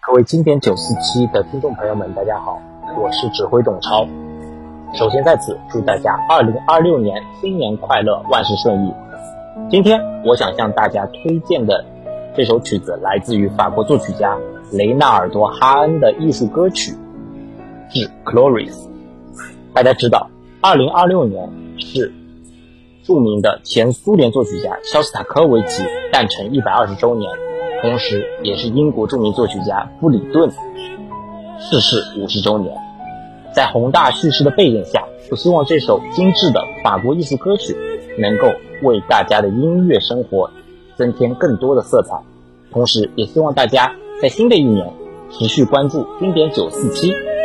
各位经典947的听众朋友们，大家好，我是指挥董超。首先在此祝大家2026年新年快乐，万事顺意。今天我想向大家推荐的这首曲子来自于法国作曲家雷纳尔多·哈恩的艺术歌曲《致 Cloris》。大家知道2026年是著名的前苏联作曲家肖斯塔科维奇诞辰120周年，同时也是英国著名作曲家布里顿逝世50周年。在宏大叙事的背景下，我希望这首精致的法国艺术歌曲能够为大家的音乐生活增添更多的色彩，同时也希望大家在新的一年持续关注经典947，